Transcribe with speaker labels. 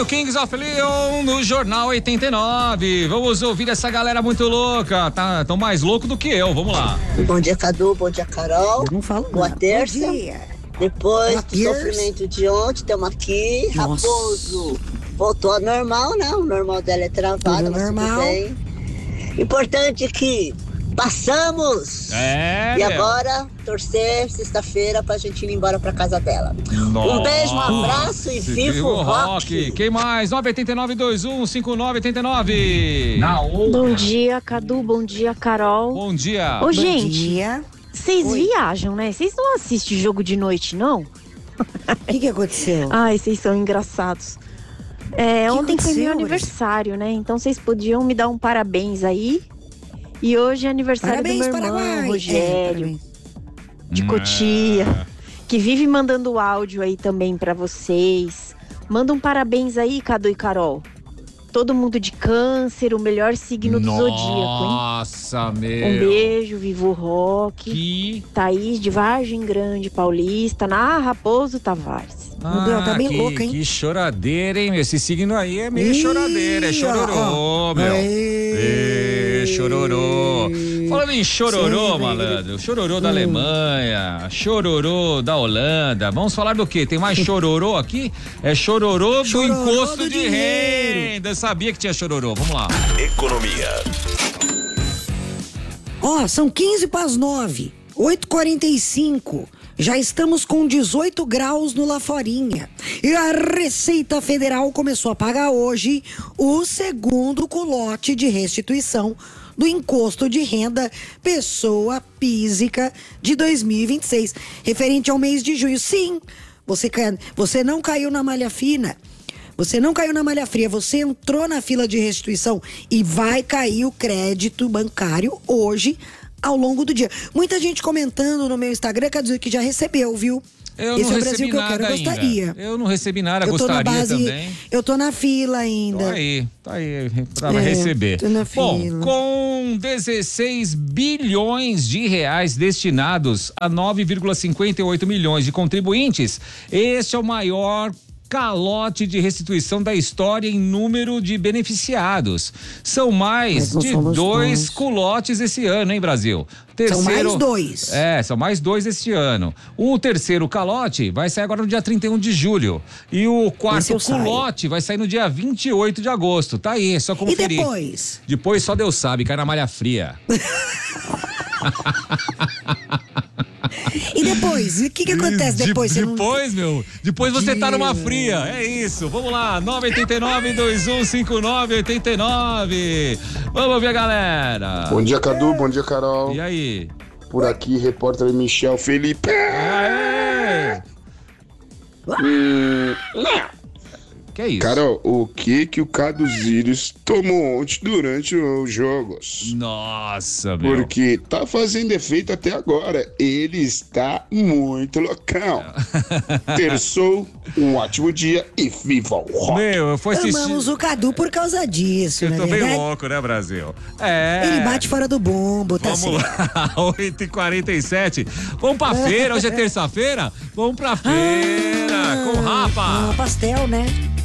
Speaker 1: no Kings of Leon, no Jornal 89. Vamos ouvir essa galera muito louca. Tão mais louco do que eu. Vamos lá.
Speaker 2: Bom dia, Cadu. Bom dia, Carol.
Speaker 3: Eu não falo
Speaker 2: Boa
Speaker 3: nada.
Speaker 2: terça.
Speaker 3: Bom dia.
Speaker 2: Depois do
Speaker 3: Pierce.
Speaker 2: sofrimento de ontem, estamos aqui.
Speaker 3: Nossa.
Speaker 2: Raposo voltou ao normal, né? O normal dela é travado,
Speaker 3: Tudo
Speaker 2: mas
Speaker 3: normal.
Speaker 2: tudo bem. Importante que passamos.
Speaker 1: É,
Speaker 2: E
Speaker 1: meu.
Speaker 2: agora, torcer sexta-feira pra gente ir embora pra casa dela.
Speaker 1: Nossa.
Speaker 2: Um beijo, um abraço e viva o rock.
Speaker 1: Quem mais? 989-21-5989.
Speaker 4: Bom dia, Cadu. Bom dia, Carol.
Speaker 1: Bom dia.
Speaker 4: Ô,
Speaker 3: Bom
Speaker 4: gente,
Speaker 3: dia.
Speaker 4: vocês
Speaker 3: Oi.
Speaker 4: viajam, né? Vocês não assistem jogo de noite, não?
Speaker 3: O que aconteceu?
Speaker 4: Ai, vocês são engraçados. Ontem foi
Speaker 3: aconteceu,
Speaker 4: meu aniversário, né? Então vocês podiam me dar um parabéns aí. E hoje é aniversário
Speaker 3: Parabéns,
Speaker 4: do meu irmão,
Speaker 3: parabéns.
Speaker 4: Rogério,
Speaker 3: Parabéns.
Speaker 4: de Cotia, que vive mandando áudio aí também pra vocês. Manda um parabéns aí, Cadu e Carol. Todo mundo de Câncer, o melhor signo do zodíaco, hein?
Speaker 1: Nossa, meu.
Speaker 4: Um beijo, viva o rock.
Speaker 1: Que...
Speaker 4: Thaís de Vargem Grande, Paulista, na Raposo Tavares.
Speaker 3: Meu Deus, tá bem louca, hein?
Speaker 1: Que choradeira, hein? Esse signo aí é meio choradeira, é chororô, meu. Chororô. Falando em chororô, malandro, chororô da Alemanha, chororô da Holanda. Vamos falar do quê? Tem mais chororô aqui? É chororô do
Speaker 3: Chororô
Speaker 1: imposto
Speaker 3: do
Speaker 1: de
Speaker 3: dinheiro.
Speaker 1: renda. Eu sabia que tinha chororô. Vamos lá.
Speaker 5: Economia.
Speaker 3: Ó, são 15 para as 9, 8h45. Já estamos com 18 graus no Laforinha. E a Receita Federal começou a pagar hoje o segundo culote de restituição do imposto de renda pessoa física de 2026, referente ao mês de junho. Sim, você não caiu na malha fina. Você não caiu na malha fria, você entrou na fila de restituição e vai cair o crédito bancário hoje ao longo do dia. Muita gente comentando no meu Instagram, quer dizer que já recebeu, viu?
Speaker 1: Eu
Speaker 3: Esse
Speaker 1: não
Speaker 3: é o Brasil
Speaker 1: recebi
Speaker 3: que eu
Speaker 1: nada
Speaker 3: quero, eu
Speaker 1: ainda.
Speaker 3: gostaria.
Speaker 1: Eu não recebi nada,
Speaker 3: Eu tô na
Speaker 1: gostaria
Speaker 3: base,
Speaker 1: também.
Speaker 3: eu tô na fila ainda.
Speaker 1: Tá aí pra receber.
Speaker 3: tô na
Speaker 1: Bom,
Speaker 3: fila.
Speaker 1: com 16 bilhões de reais destinados a 9,58 milhões de contribuintes, este é o maior calote de restituição da história em número de beneficiados. São mais
Speaker 3: Mas não
Speaker 1: de
Speaker 3: somos
Speaker 1: 2
Speaker 3: nós.
Speaker 1: culotes esse ano, hein, Brasil?
Speaker 3: São mais 2.
Speaker 1: São mais 2 este ano. O terceiro calote vai sair agora no dia 31 de julho. E o
Speaker 3: Esse
Speaker 1: quarto
Speaker 3: eu saio.
Speaker 1: culote vai sair no dia 28 de agosto. Tá aí, é só
Speaker 3: E
Speaker 1: conferir.
Speaker 3: depois?
Speaker 1: Depois só Deus sabe, cai na malha fria.
Speaker 3: E depois? E o que acontece depois? Você não-
Speaker 1: Depois você tá numa fria. É isso. Vamos lá, 989-2159-89. Vamos ver, galera.
Speaker 6: Bom dia, Cadu. Bom dia, Carol.
Speaker 1: E aí?
Speaker 6: Por aqui, repórter Michel Felipe.
Speaker 1: Aê! Que é isso?
Speaker 6: Carol, o que o Caduzírios tomou ontem durante os jogos?
Speaker 1: Nossa, meu.
Speaker 6: Porque tá fazendo efeito até agora. Ele está muito loucão. Terçou, um ótimo dia e viva o rock.
Speaker 1: Meu, eu fui assistir.
Speaker 3: Amamos o Cadu por causa disso,
Speaker 1: Eu
Speaker 3: né?
Speaker 1: tô bem louco, né, Brasil?
Speaker 3: Ele bate fora do bombo, tá
Speaker 1: Vamos
Speaker 3: certo.
Speaker 1: lá, 8h47. Vamos pra feira, hoje é terça-feira? Vamos pra feira com o Rafa.
Speaker 3: Pastel, né?